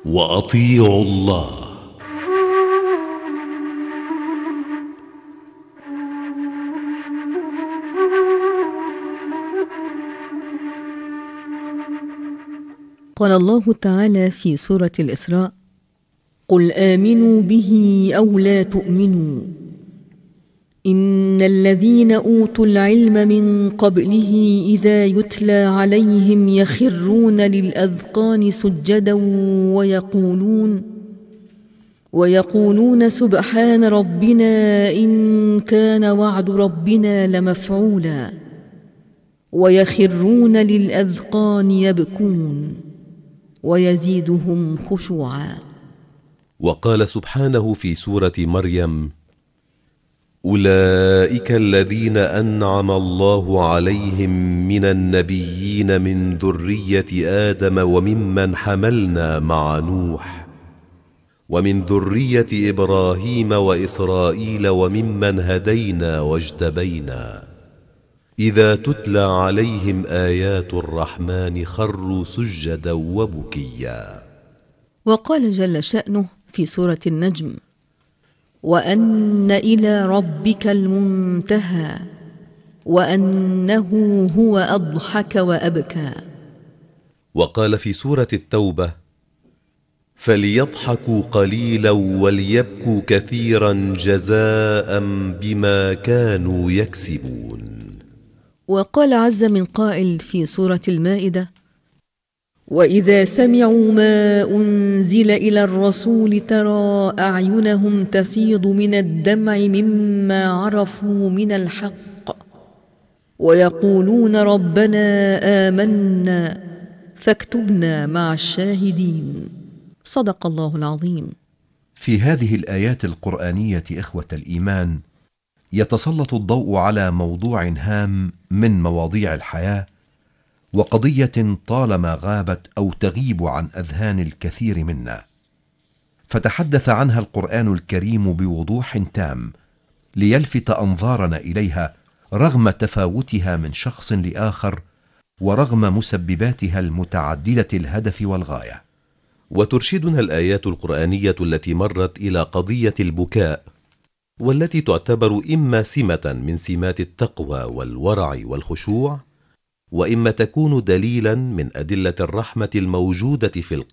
وأطيعوا الله. قال الله تعالى في سورة الإسراء: قل آمنوا به أو لا تؤمنوا إن الذين أوتوا العلم من قبله إذا يتلى عليهم يخرون للأذقان سجدا ويقولون سبحان ربنا إن كان وعد ربنا لمفعولا ويخرون للأذقان يبكون ويزيدهم خشوعا. وقال سبحانه في سورة مريم: أولئك الذين أنعم الله عليهم من النبيين من ذرية آدم وممن حملنا مع نوح ومن ذرية إبراهيم وإسرائيل وممن هدينا واجتبينا إذا تتلى عليهم آيات الرحمن خروا سجدا وبكيا. وقال جل شأنه في سورة النجم: وأن إلى ربك المنتهى وأنه هو أضحك وأبكى. وقال في سورة التوبة: فليضحكوا قليلا وليبكوا كثيرا جزاء بما كانوا يكسبون. وقال عز من قائل في سورة المائدة: وإذا سمعوا ما أنزل إلى الرسول ترى أعينهم تفيض من الدمع مما عرفوا من الحق ويقولون ربنا آمنا فاكتبنا مع الشاهدين. صدق الله العظيم. في هذه الآيات القرآنية إخوة الإيمان يتسلط الضوء على موضوع هام من مواضيع الحياة، وقضية طالما غابت أو تغيب عن أذهان الكثير منا، فتحدث عنها القرآن الكريم بوضوح تام ليلفت أنظارنا إليها رغم تفاوتها من شخص لآخر ورغم مسبباتها المتعددة الهدف والغاية. وترشدنا الآيات القرآنية التي مرت إلى قضية البكاء، والتي تعتبر إما سمة من سمات التقوى والورع والخشوع، وإما تكون دليلا من أدلة الرحمة الموجودة في القلب.